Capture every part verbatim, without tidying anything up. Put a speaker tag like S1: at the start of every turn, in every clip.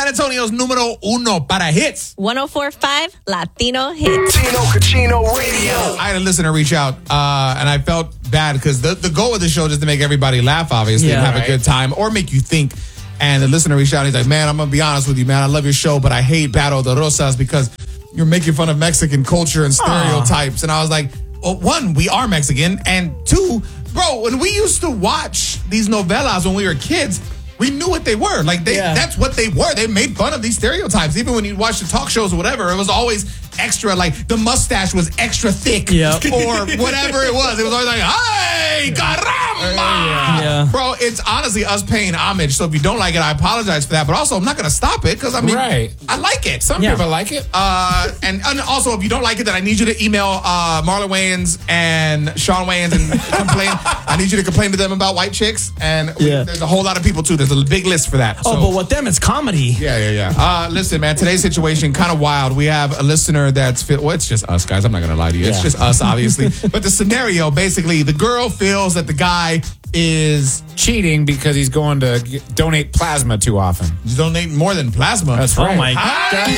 S1: San Antonio's numero uno para hits.
S2: one oh four point five Latino Hits.
S3: Tino Cochino Radio.
S1: I had a listener reach out, uh, and I felt bad because the, the goal of the show is to make everybody laugh, obviously,
S4: Yeah,
S1: and have
S4: right.
S1: a good time or make you think. And the listener reached out, and he's like, man, I'm going to be honest with you, man. I love your show, but I hate Battle of the Rosas because you're making fun of Mexican culture and stereotypes. Aww. And I was like, well, one, we are Mexican. And two, bro, when we used to watch these novelas when we were kids, we knew what they were. Like, they
S4: Yeah.
S1: that's what they were. They made fun of these stereotypes. Even when you watch the talk shows or whatever, it was always extra, like, the mustache was extra thick.
S4: Yep.
S1: Or whatever it was. It was always like, hey, caramba!
S4: Yeah.
S1: Bro, it's honestly us paying homage. So if you don't like it, I apologize for that. But also, I'm not going to stop it because, I mean,
S5: Right.
S1: I like it.
S5: Some
S4: Yeah.
S5: people like it.
S1: Uh, and, and also, if you don't like it, then I need you to email uh, Marlon Wayans and Sean Wayans and complain. I need you to complain to them about white chicks. And we,
S4: Yeah.
S1: there's a whole lot of people, too. There's a big list for that.
S4: Oh,
S1: So-
S4: but with them, it's comedy.
S1: yeah, yeah, yeah. Uh, listen, man, today's situation kind of wild. We have a listener that's fit. Well, it's just us, guys. I'm not going to lie to you. It's
S4: Yeah.
S1: just us, obviously. But the scenario, basically, the girl feels that the guy is
S5: Cheating because he's going to g- donate plasma too often.
S1: donating more than plasma.
S5: That's
S4: Oh,
S5: right.
S4: my God.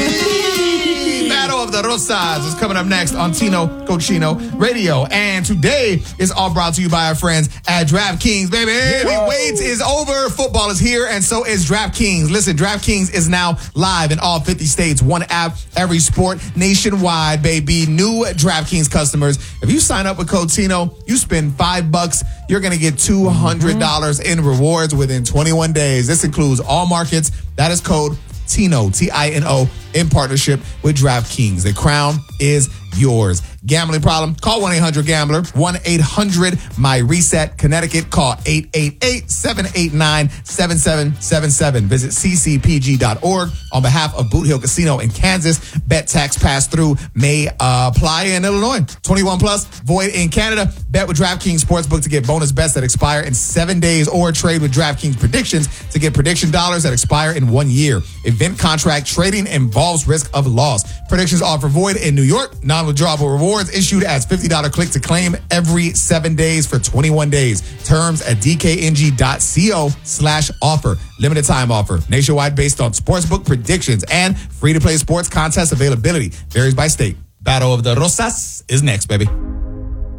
S1: Battle of the Rosas is coming up next on Tino Cochino Radio. And today is all brought to you by our friends at DraftKings, baby. The wait is over. Football is here, and so is DraftKings. Listen, DraftKings is now live in all fifty states. One app, every sport, nationwide, baby. New DraftKings customers. If you sign up with code Tino, you spend five bucks, you're going to get two hundred dollars in rewards within twenty-one days. This includes all markets. That is code Tino, T I N O, in partnership with DraftKings. The crown is yours. Gambling problem? Call one eight hundred gambler, one eight hundred M Y reset. Connecticut, call eight eight eight, seven eight nine, seven seven seven seven. Visit c c p g dot org on behalf of Boot Hill Casino in Kansas. Bet tax pass through may uh, apply in Illinois. twenty-one plus, void in Canada. Bet with DraftKings Sportsbook to get bonus bets that expire in seven days or trade with DraftKings Predictions to get prediction dollars that expire in one year. Event contract trading involves risk of loss. Predictions offer void in New York. Non-withdrawable rewards issued as fifty dollars click to claim every seven days for twenty-one days. Terms at dkng.co slash offer. Limited time offer. Nationwide based on sportsbook predictions and free-to-play sports contest availability. Varies by state. Battle of the Rosas is next, baby.